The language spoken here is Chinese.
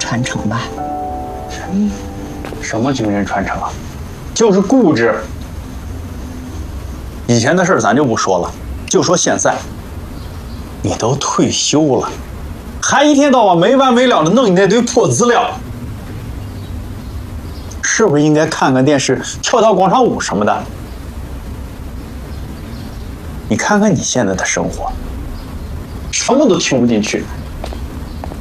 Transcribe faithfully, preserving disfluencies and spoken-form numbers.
传承吧。 嗯，什么精神传承啊？就是固执。以前的事儿咱就不说了，就说现在，你都退休了，还一天到晚没完没了的弄你那堆破资料，是不是应该看看电视、跳跳广场舞什么的？你看看你现在的生活，什么都听不进去，